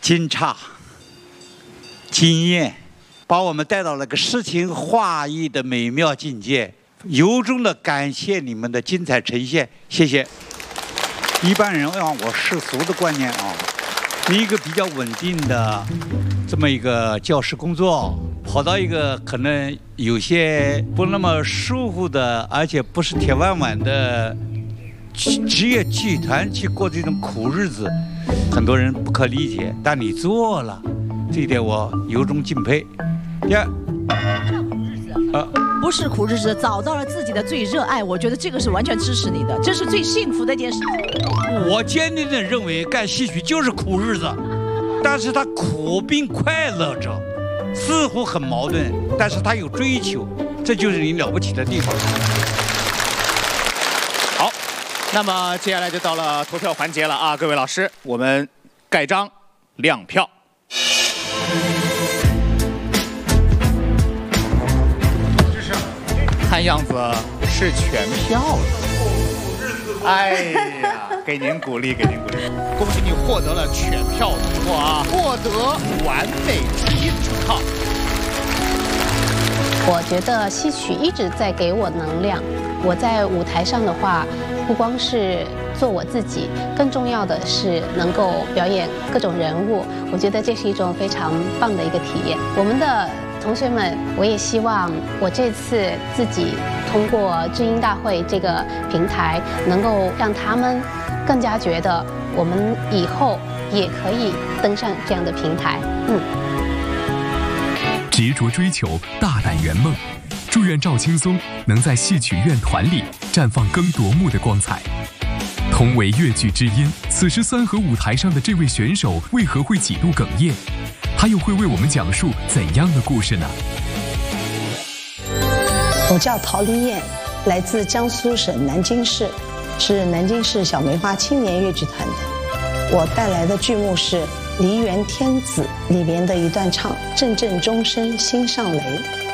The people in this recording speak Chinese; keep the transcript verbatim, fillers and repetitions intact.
惊诧、经验，把我们带到了个诗情画意的美妙境界。由衷的感谢你们的精彩呈现，谢谢。一般人按我世俗的观念啊，一个比较稳定的这么一个教师工作，跑到一个可能有些不那么舒服的，而且不是铁饭碗的职业剧团去过这种苦日子，很多人不可理解，但你做了，这一点我由衷敬佩。第二， 呃。不是苦日子，找到了自己的最热爱，我觉得这个是完全支持你的，这是最幸福的一件事。 我坚定地认为干戏曲就是苦日子，但是他苦并快乐着，似乎很矛盾，但是他有追求，这就是你了不起的地方。 好，那么接下来就到了投票环节了啊，各位老师，我们盖章亮票。看样子是全票了。哎呀，给您鼓励，给您鼓励，恭喜你获得了全票通过啊，获得完美一整套。 我觉得戏曲一直在给我能量。我在舞台上的话，不光是做我自己，更重要的是能够表演各种人物。我觉得这是一种非常棒的一个体验。我们的同学们，我也希望我这次自己通过知音大会这个平台，能够让他们更加觉得我们以后也可以登上这样的平台。嗯， 执着追求，大胆圆梦，祝愿赵青松能在戏曲院团里绽放更夺目的光彩。同为越剧知音，此时三河舞台上的这位选手为何会几度哽咽？他又会为我们讲述怎样的故事呢？ 我叫陶丽燕，来自江苏省南京市，是南京市小梅花青年越剧团的。我带来的剧目是《梨园天子》里边的一段唱：阵阵钟声心上雷。